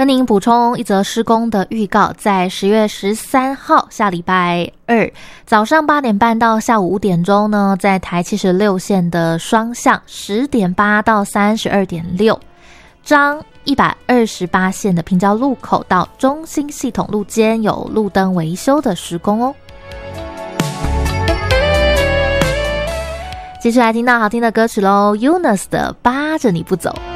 跟您补充一则施工的预告，在10月13号下礼拜二早上8点半到下午5点钟呢，在台76线的双向10.8到32.6，彰128线的平交路口到中兴系统路间有路灯维修的施工哦。继续来听到好听的歌曲咯， Eunice 的扒着你不走。